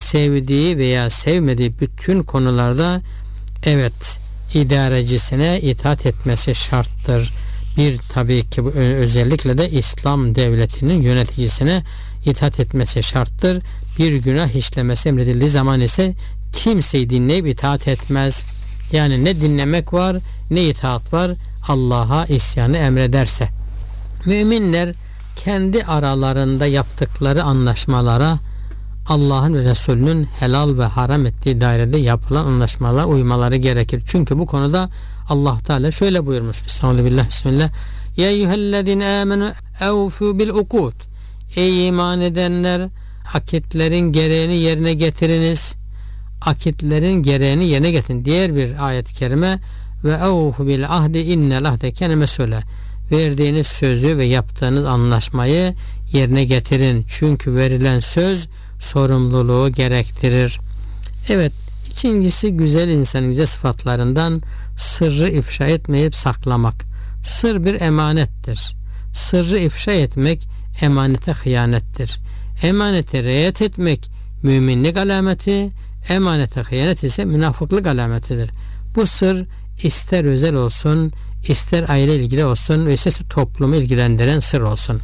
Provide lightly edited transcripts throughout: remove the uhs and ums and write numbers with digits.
sevdiği veya sevmediği bütün konularda evet idarecisine itaat etmesi şarttır. Bir tabii ki bu özellikle de İslam devletinin yöneticisine itaat etmesi şarttır. Bir günah işlemesi emredildiği zaman ise kimseyi dinleyip itaat etmez. Yani ne dinlemek var ne itaat var, Allah'a isyanı emrederse. Müminler kendi aralarında yaptıkları anlaşmalara Allah'ın ve Resulünün helal ve haram ettiği dairede yapılan anlaşmalara uymaları gerekir. Çünkü bu konuda Allah Teala şöyle buyurmuş. Bismillah. Ya eyyühellezine amenu evfu bil ukut. Ey iman edenler, akitlerin gereğini yerine getiriniz. Akitlerin gereğini yerine getirin. Diğer bir ayet-i kerime ve evfu bil ahdi innel ahde kâne mesûle. Verdiğiniz sözü ve yaptığınız anlaşmayı yerine getirin. Çünkü verilen söz sorumluluğu gerektirir. Evet, ikincisi güzel insanın güzel sıfatlarından sırrı ifşa etmeyip saklamak. Sır bir emanettir. Sırrı ifşa etmek emanete hıyanettir. Emanete riayet etmek müminlik alameti, emanete hıyanet ise münafıklık alametidir. Bu sır ister özel olsun, ister aile ilgili olsun ve ister toplumu ilgilendiren sır olsun.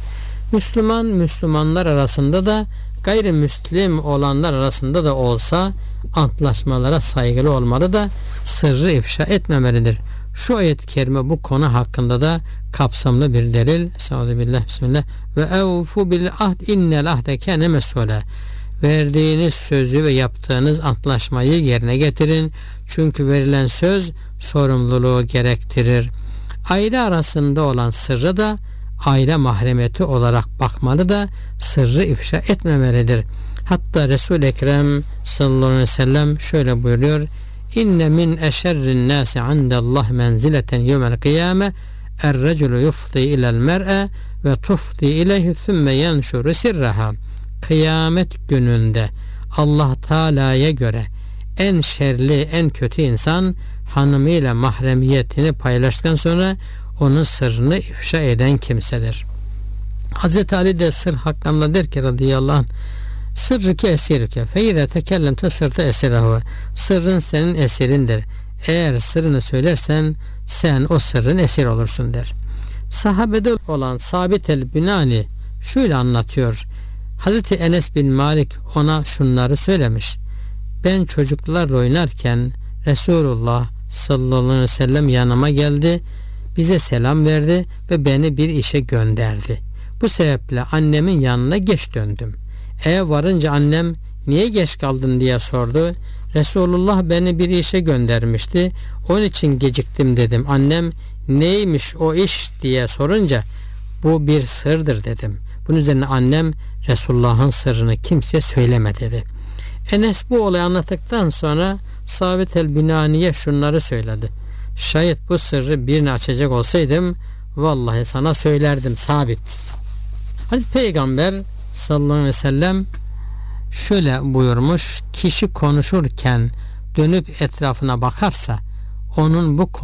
Müslümanlar arasında da gayrimüslim olanlar arasında da olsa antlaşmalara saygılı olmalı da sırrı ifşa etmemelidir. Şu ayet-i kerime bu konu hakkında da kapsamlı bir delil. Estağfirullah, bismillah. Ve evfu bil ahd innel ahde kâne mesûle. Verdiğiniz sözü ve yaptığınız antlaşmayı yerine getirin. Çünkü verilen söz sorumluluğu gerektirir. Aile arasında olan sırrı da aile mahremiyeti olarak bakmalı da sırrı ifşa etmemelidir. Hatta Resul-i Ekrem sallallahu aleyhi ve sellem şöyle buyuruyor. İnne min eşerrin nâsi indallah menzileten yevmel kıyâme er-reculu yufdi ilel mer'e ve tufdi ileyhi thumme yenşuru sirraha. Kıyamet gününde Allah Teala'ya göre en şerli, en kötü insan hanımıyla mahremiyetini paylaştıktan sonra onun sırrını ifşa eden kimsedir. Hazreti Ali de sır hakkında der ki radıyallahu anh, sırrıke esirke feyde tekellemte sırta esirahu. Sırrın senin esirindir. Eğer sırrını söylersen sen o sırrın esir olursun der. Sahabede olan Sabit el-Bünani şöyle anlatıyor. Hazreti Enes bin Malik ona şunları söylemiş. Ben çocuklarla oynarken Resulullah sallallahu aleyhi ve sellem yanıma geldi, bize selam verdi ve beni bir işe gönderdi. Bu sebeple annemin yanına geç döndüm. Eve varınca annem niye geç kaldın diye sordu. Resulullah beni bir işe göndermişti. Onun için geciktim dedim. Annem neymiş o iş diye sorunca bu bir sırdır dedim. Bunun üzerine annem Resulullah'ın sırrını kimseye söyleme dedi. Enes bu olayı anlattıktan sonra Sabit el-Binani'ye şunları söyledi. Şayet bu sırrı birine açacak olsaydım vallahi sana söylerdim Sabit. Hazreti Peygamber sallallahu aleyhi ve sellem şöyle buyurmuş. Kişi konuşurken dönüp etrafına bakarsa onun bu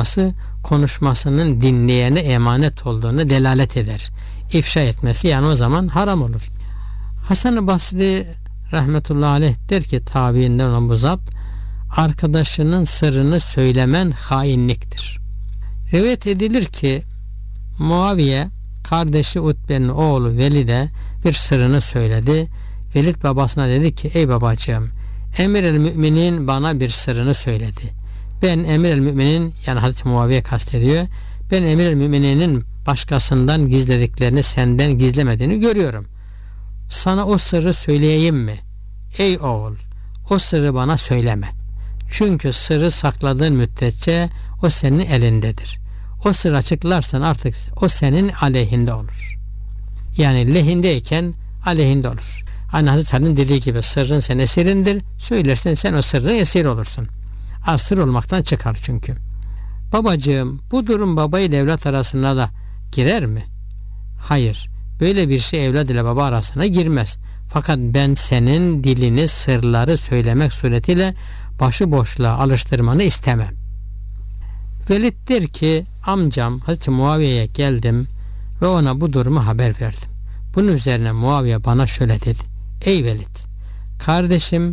konuşmasının dinleyene emanet olduğunu delalet eder. İfşa etmesi yani o zaman haram olur. Hasan-ı Basri rahmetullahi aleyh der ki tabiinden olan bu zat, arkadaşının sırrını söylemen hainliktir. Rivayet edilir ki Muaviye kardeşi Utbe'nin oğlu Velid'e bir sırrını söyledi. Velid babasına dedi ki ey babacığım, Emir el Müminin bana bir sırrını söyledi. Ben Emir el Müminin, yani Hazreti Muaviye kastediyor, ben Emir el Müminin başkasından gizlediklerini senden gizlemediğini görüyorum. Sana o sırrı söyleyeyim mi? Ey oğul, o sırrı bana söyleme. Çünkü sırrı sakladığın müddetçe o senin elindedir. O sırrı açıklarsan artık o senin aleyhinde olur. Yani lehindeyken aleyhinde olur. Hani Hazreti Ali'nin dediği gibi sırrın senin esirindir. Söylersen sen o sırrın esir olursun. Sır olmaktan çıkar çünkü. Babacığım, bu durum baba ile evlat arasına da girer mi? Hayır. Böyle bir şey evlat ile baba arasına girmez. Fakat ben senin dilini sırları söylemek suretiyle başıboşluğa alıştırmanı istemem. Velid der ki amcam Hazreti Muaviye'ye geldim ve ona bu durumu haber verdim. Bunun üzerine Muaviye bana şöyle dedi. Ey Velid, kardeşim